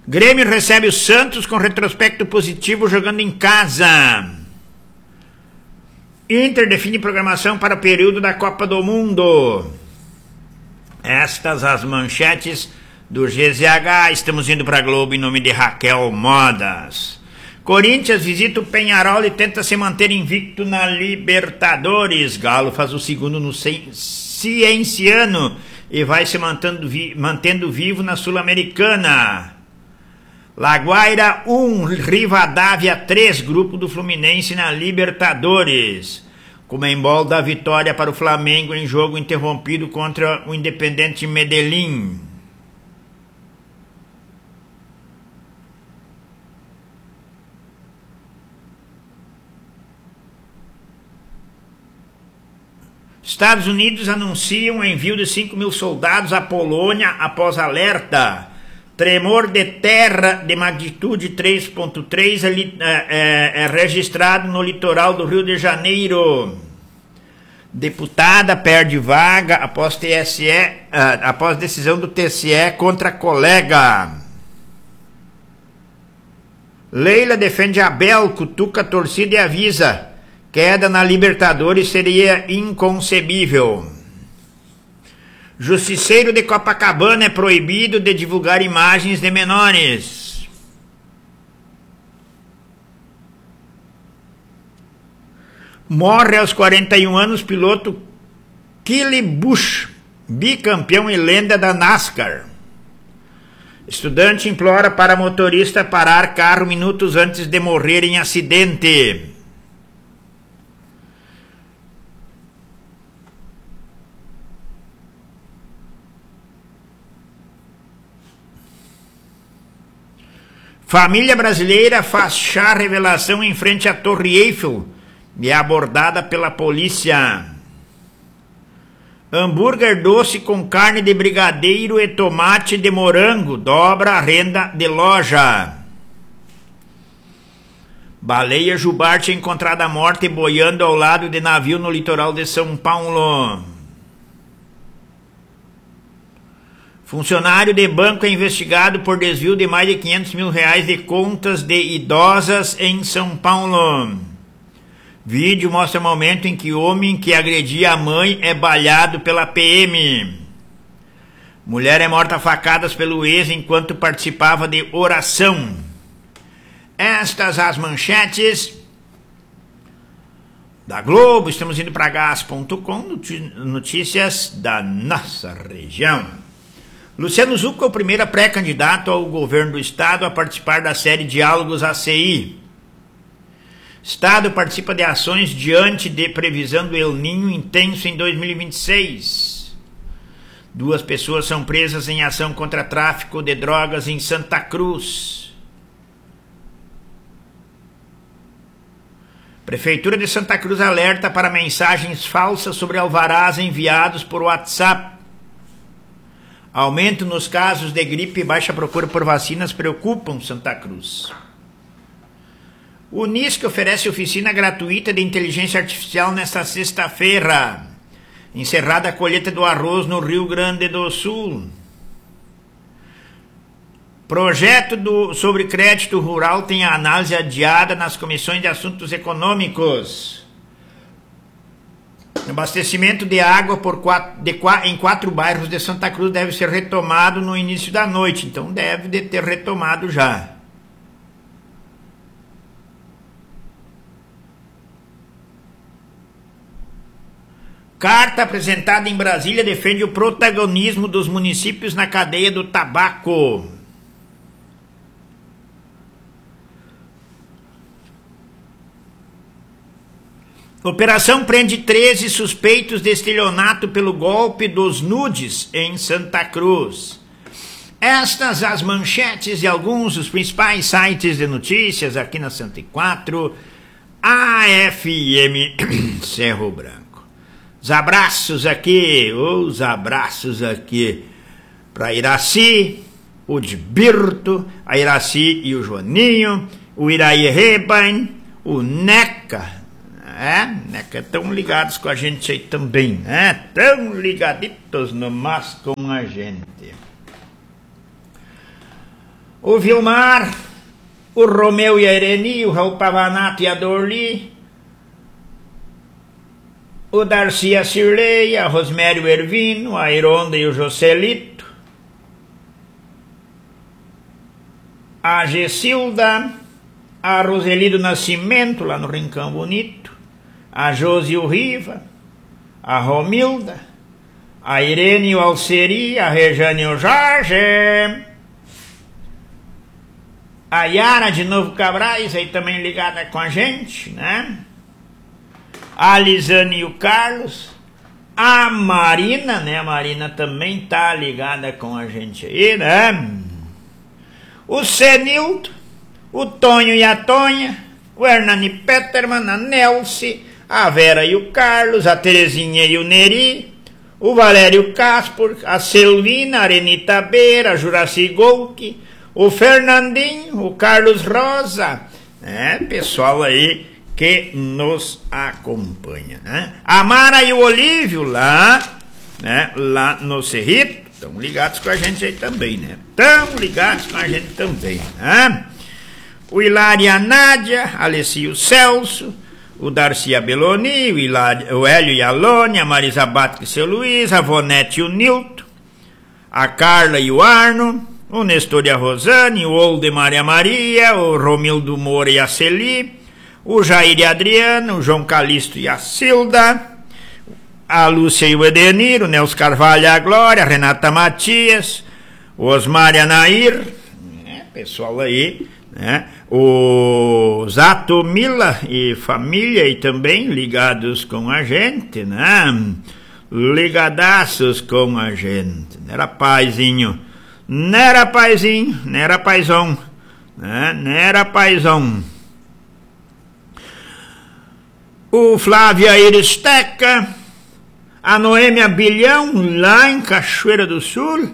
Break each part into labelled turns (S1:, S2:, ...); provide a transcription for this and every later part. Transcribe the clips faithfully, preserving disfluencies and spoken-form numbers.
S1: Grêmio recebe o Santos com retrospecto positivo jogando em casa. Inter define programação para o período da Copa do Mundo. Estas as manchetes do G Z H. Estamos indo para a Globo em nome de Raquel Modas. Corinthians visita o Peñarol e tenta se manter invicto na Libertadores. Galo faz o segundo no Cienciano e vai se mantendo, vi mantendo vivo na Sul-Americana. Laguaira um, Rivadavia três, grupo do Fluminense na Libertadores. Comembol dá vitória para o Flamengo em jogo interrompido contra o Independiente Medellín. Estados Unidos anunciam o envio de cinco mil soldados à Polônia após alerta. Tremor de terra de magnitude três ponto três é, é, é registrado no litoral do Rio de Janeiro. Deputada perde vaga após, T S E, uh, após decisão do T S E contra colega. Leila defende Abel, cutuca a torcida e avisa: queda na Libertadores seria inconcebível. Justiceiro de Copacabana é proibido de divulgar imagens de menores. Morre aos quarenta e um anos piloto Kelly Busch, bicampeão e lenda da NASCAR. Estudante implora para motorista parar carro minutos antes de morrer em acidente. Família brasileira faz chá revelação em frente à Torre Eiffel e é abordada pela polícia. Hambúrguer doce com carne de brigadeiro e tomate de morango dobra a renda de loja. Baleia jubarte encontrada morta e boiando ao lado de navio no litoral de São Paulo. Funcionário de banco é investigado por desvio de mais de quinhentos mil reais de contas de idosas em São Paulo. Vídeo mostra o momento em que o homem que agredia a mãe é baleado pela P M. Mulher é morta a facadas pelo ex enquanto participava de oração. Estas as manchetes da Globo. Estamos indo para gás ponto com, notícias da nossa região. Luciano Zucco é o primeiro pré-candidato ao governo do Estado a participar da série Diálogos A C I. Estado participa de ações diante de previsão do El Niño intenso em dois mil e vinte e seis. Duas pessoas são presas em ação contra tráfico de drogas em Santa Cruz. Prefeitura de Santa Cruz alerta para mensagens falsas sobre alvarás enviados por WhatsApp. Aumento nos casos de gripe e baixa procura por vacinas preocupam Santa Cruz. O Unisc oferece oficina gratuita de inteligência artificial nesta sexta-feira. Encerrada a colheita do arroz no Rio Grande do Sul. Projeto do, sobre crédito rural tem a análise adiada nas comissões de assuntos econômicos. O abastecimento de água por quatro, de, em quatro bairros de Santa Cruz deve ser retomado no início da noite. Então deve de ter retomado já. Carta apresentada em Brasília defende o protagonismo dos municípios na cadeia do tabaco. Operação prende treze suspeitos de estelionato pelo golpe dos nudes em Santa Cruz. Estas as manchetes de alguns dos principais sites de notícias aqui na cento e quatro, A F M Cerro Branco. Os abraços aqui, os abraços aqui para Iraci, o Dibirto, a Iraci e o Joaninho, o Iraí Rebain, o Neca. É, né, que estão ligados com a gente aí também, né? Tão ligaditos no mas com a gente. o Vilmar, o Romeu e a Ireni, o Raul Pavanato e a Dorli, o Darcy e a Cirlei, a Rosemary e o Ervino, a Ironda e o Joselito, a Gessilda, a Roseli do Nascimento, lá no Rincão Bonito, a Josi e o Riva, a Romilda, a Irene e o Alceri, a Rejane e o Jorge, a Yara de Novo Cabrais, aí também ligada com a gente, né? A Lisane e o Carlos, a Marina, né? A Marina também tá ligada com a gente aí, né? O Cenildo, o Tonho e a Tonha, o Hernani Peterman, a Nelce, a Vera e o Carlos, a Terezinha e o Neri, o Valério Caspor, a Selvina, a Arenita Beira, a Juraci Golke, o Fernandinho, o Carlos Rosa, né? Pessoal aí que nos acompanha, né? A Mara e o Olívio lá, né? Lá no Cerrito, estão ligados com a gente aí também, né? Estão ligados com a gente também, né? O Hilário e a Nádia, a Alessi e o Celso, o Darcy e a Beloni, o, Hilário, o Hélio e a Lônia, a Marisa Bato e seu Luiz, a Vonete e o Nilton, a Carla e o Arno, o Nestor e a Rosane, o Olde e Maria Maria, o Romildo Moura e a Celi, o Jair e a Adriana, o João Calixto e a Cilda, a Lúcia e o Edenir, o Nelson Carvalho e a Glória, a Renata Matias, o Osmar e a Nair, né, pessoal aí, né, o Zato Mila e família e também ligados com a gente, né, ligadaços com a gente, não era paizinho, não era paizinho, não era paizão, né, não era paizão. O Flávio Aires Teca, a Noêmia Bilhão, lá em Cachoeira do Sul,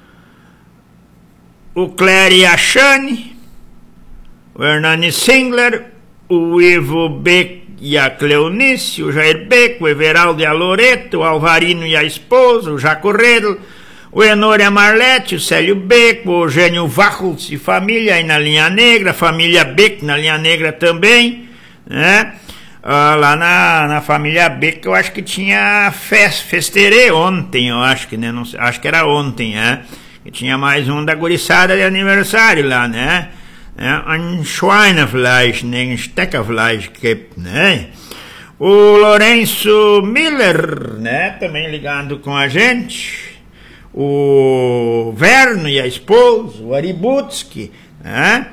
S1: o Cléry e a Chane, o Hernani Singler, o Ivo Beck e a Cleonice, o Jair Beck, o Everaldo e a Loreto, o Alvarino e a esposa, o Jaco Redl, o Enor e a Marlete, o Célio Beck, o Eugênio Vachholz e família aí na Linha Negra, a família Beck na Linha Negra também, né? Ah, lá na, na família Beck eu acho que tinha fest, festerê ontem, eu acho que, né? Não sei, acho que era ontem, né? E tinha mais um da guriçada de aniversário lá, né? É, um Schweinefleisch, né? Um Steckerfleisch, né? O Lourenço Miller, né? Também ligado com a gente. O Verno e a esposa, o Aributsky, né?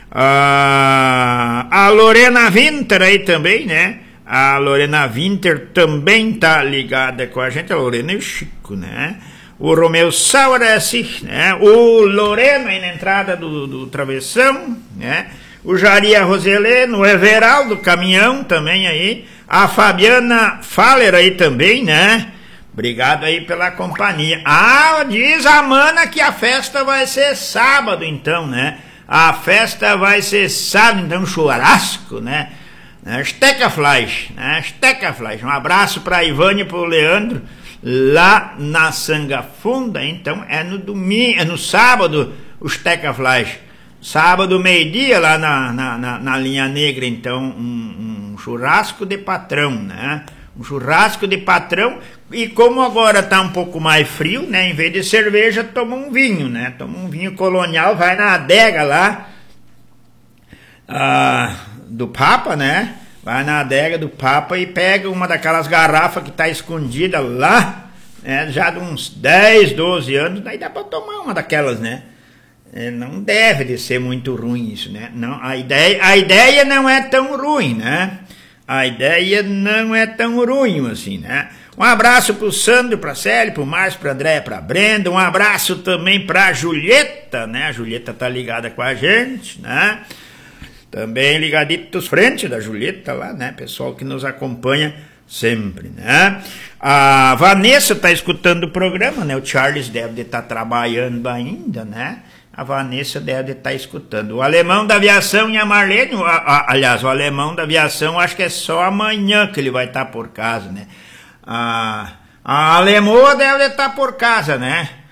S1: Ah, a Lorena Winter aí também, né? A Lorena Winter também tá ligada com a gente, a Lorena e o Chico, né? O Romeu Sauresi, né? O Loreno aí na entrada do, do travessão, né? O Jaria Roseleno, o Everaldo Caminhão também aí, a Fabiana Faller aí também, né? Obrigado aí pela companhia. Ah, diz a Mana que a festa vai ser sábado então, né? A festa vai ser sábado, então, churrasco, né? Steckerfleisch, né? Steckerfleisch. Um abraço para a Ivane e para o Leandro, lá na Sanga Funda. Então, é no domingo, é no sábado, o Steckerfleisch. Sábado, meio-dia, lá na, na, na, na Linha Negra, então, um, um churrasco de patrão, né? Um churrasco de patrão. E como agora tá um pouco mais frio, né? Em vez de cerveja, toma um vinho, né? Toma um vinho colonial, vai na adega lá ah, do Papa, né? Vai na adega do Papa e pega uma daquelas garrafas que tá escondida lá, né? Já de uns dez, doze anos, daí dá pra tomar uma daquelas, né? É, não deve de ser muito ruim isso, né? Não, a ideia, a ideia não é tão ruim, né? A ideia não é tão ruim assim, né? Um abraço pro Sandro, pra Célio, pro Márcio, pra Andréia, pra Brenda. Um abraço também pra Julieta, né? A Julieta tá ligada com a gente, né? Também ligaditos frente da Julieta lá, né? Pessoal que nos acompanha sempre, né? A Vanessa tá escutando o programa, né? O Charles deve de estar trabalhando ainda, né? A Vanessa deve estar escutando. O Alemão da Aviação e a Marlene, a, a, aliás, o Alemão da Aviação, acho que é só amanhã que ele vai estar por casa, né? A, a Alemoa deve estar por casa, né?